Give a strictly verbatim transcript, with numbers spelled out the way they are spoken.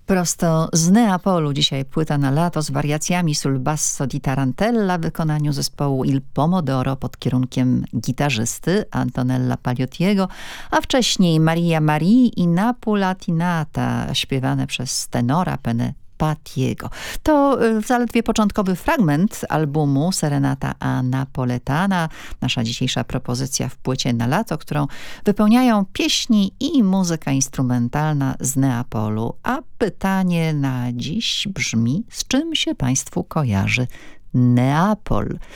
Prosto z Neapolu dzisiaj płyta na lato z wariacjami sul basso di tarantella w wykonaniu zespołu Il Pomodoro pod kierunkiem gitarzysty Antonella Paliottiego, a wcześniej Maria Marii i Napulatinata śpiewane przez tenora Pene Patiego. To zaledwie początkowy fragment albumu Serenata a Napoletana, nasza dzisiejsza propozycja w płycie na lato, którą wypełniają pieśni i muzyka instrumentalna z Neapolu. A pytanie na dziś brzmi, z czym się Państwu kojarzy Neapol?